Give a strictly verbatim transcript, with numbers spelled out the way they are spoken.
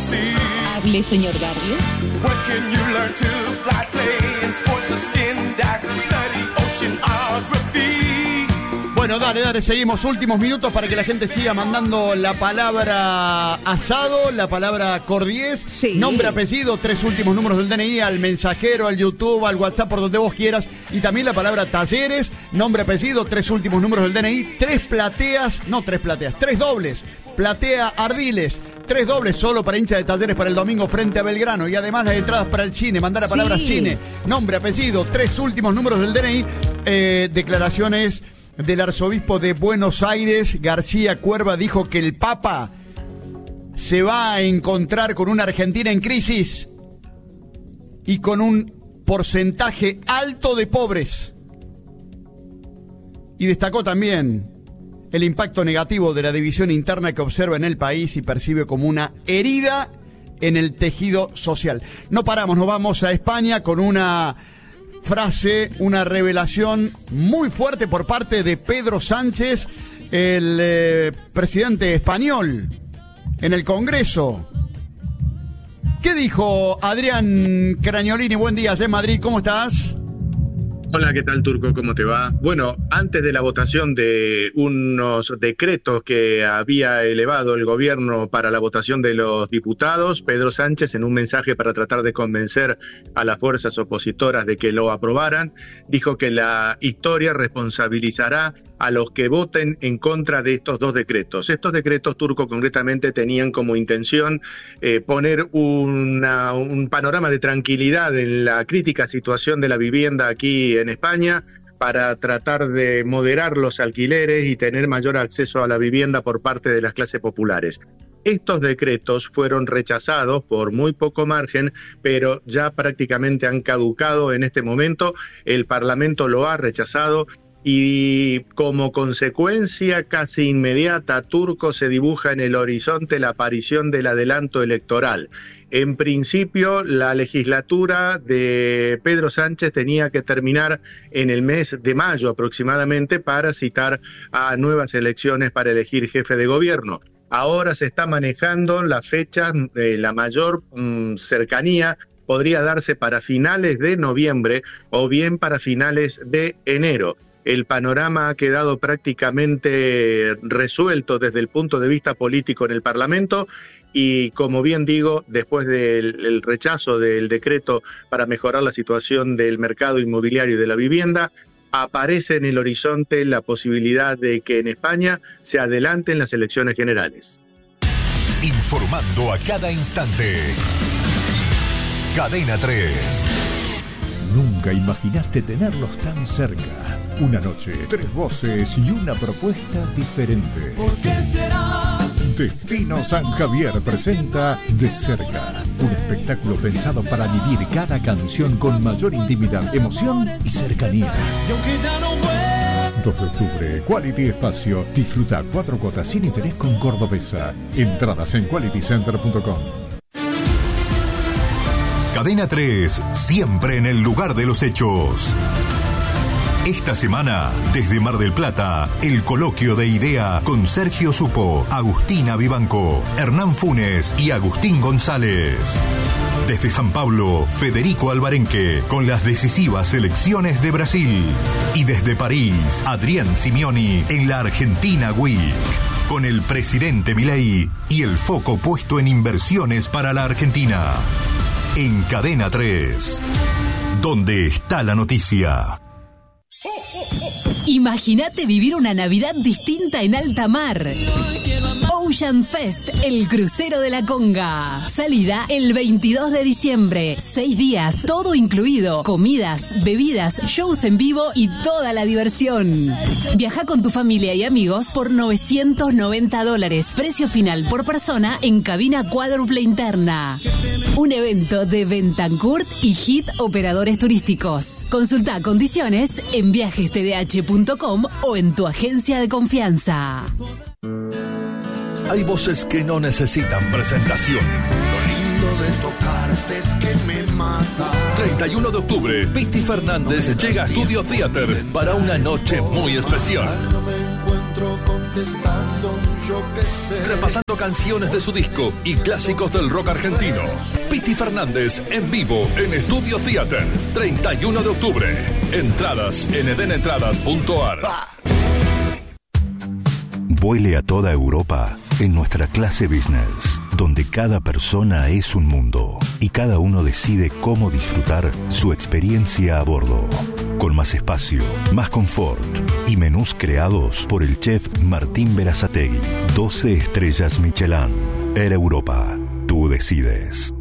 Hable, señor Barrio. Bueno, dale, dale, seguimos. Últimos minutos para que la gente siga mandando la palabra asado, la palabra cordiés, sí. Nombre, apellido, tres últimos números del D N I, al mensajero, al YouTube, al WhatsApp, por donde vos quieras. Y también la palabra talleres, nombre, apellido, tres últimos números del D N I, tres plateas, no tres plateas, tres dobles. Platea Ardiles, tres dobles solo para hinchas de Talleres para el domingo frente a Belgrano. Y además las entradas para el cine, mandar la palabra sí. cine, nombre, apellido, tres últimos números del D N I, eh, declaraciones del arzobispo de Buenos Aires, García Cuerva, dijo que el Papa se va a encontrar con una Argentina en crisis y con un porcentaje alto de pobres. Y destacó también el impacto negativo de la división interna que observa en el país y percibe como una herida en el tejido social. No paramos, nos vamos a España con una frase, una revelación muy fuerte por parte de Pedro Sánchez, el eh, presidente español, en el Congreso. ¿Qué dijo Adrián Crañolini? Buen día, en Madrid, ¿cómo estás? Hola, ¿qué tal, Turco? ¿Cómo te va? Bueno, antes de la votación de unos decretos que había elevado el gobierno para la votación de los diputados, Pedro Sánchez, en un mensaje para tratar de convencer a las fuerzas opositoras de que lo aprobaran, dijo que la historia responsabilizará a los que voten en contra de estos dos decretos. Estos decretos, Turco, concretamente tenían como intención eh, poner una, un panorama de tranquilidad en la crítica situación de la vivienda aquí en España, para tratar de moderar los alquileres y tener mayor acceso a la vivienda por parte de las clases populares. Estos decretos fueron rechazados por muy poco margen, pero ya prácticamente han caducado en este momento. El Parlamento lo ha rechazado y como consecuencia casi inmediata, Turco, se dibuja en el horizonte la aparición del adelanto electoral. En principio, la legislatura de Pedro Sánchez tenía que terminar en el mes de mayo aproximadamente para citar a nuevas elecciones para elegir jefe de gobierno. Ahora se está manejando la fecha de la mayor mmm, cercanía, podría darse para finales de noviembre o bien para finales de enero. El panorama ha quedado prácticamente resuelto desde el punto de vista político en el Parlamento y, como bien digo, después del el rechazo del decreto para mejorar la situación del mercado inmobiliario y de la vivienda, aparece en el horizonte la posibilidad de que en España se adelanten las elecciones generales. Informando a cada instante. Cadena tres. Nunca imaginaste tenerlos tan cerca. Una noche, tres voces y una propuesta diferente. ¿Por qué será? Destino San Javier presenta De Cerca, un espectáculo pensado para vivir cada canción con mayor intimidad, emoción y cercanía. Y aunque ya no vuelvo. dos de octubre, Quality Espacio. Disfruta cuatro cuotas sin interés con Cordobesa. Entradas en quality center punto com. Cadena tres, siempre en el lugar de los hechos. Esta semana, desde Mar del Plata, el coloquio de idea con Sergio Supo, Agustina Vivanco, Hernán Funes y Agustín González. Desde San Pablo, Federico Alvarenque, con las decisivas elecciones de Brasil. Y desde París, Adrián Simeoni, en la Argentina Week, con el presidente Milei y el foco puesto en inversiones para la Argentina. En Cadena tres, donde está la noticia. Imagínate vivir una Navidad distinta en alta mar. Ocean Fest, el crucero de la Conga. Salida el veintidós de diciembre. Seis días, todo incluido. Comidas, bebidas, shows en vivo y toda la diversión. Viaja con tu familia y amigos por novecientos noventa dólares. Precio final por persona en cabina cuádruple interna. Un evento de Bentancurt y Hit Operadores Turísticos. Consulta condiciones en viajes t d h punto com o en tu agencia de confianza. Hay voces que no necesitan presentación. Lo lindo de tocarte es que me mata. treinta y uno de octubre, Piti Fernández llega a Studio Theater para una noche muy especial. No me encuentro contestando mucho que sé. Repasando canciones de su disco y clásicos del rock argentino. Piti Fernández en vivo en Estudio Theater, treinta y uno de octubre. Entradas en edenentradas punto ar. Vuele a toda Europa en nuestra clase business, donde cada persona es un mundo y cada uno decide cómo disfrutar su experiencia a bordo. Con más espacio, más confort y menús creados por el chef Martín Berazategui. doce estrellas Michelin. Air Europa. Tú decides.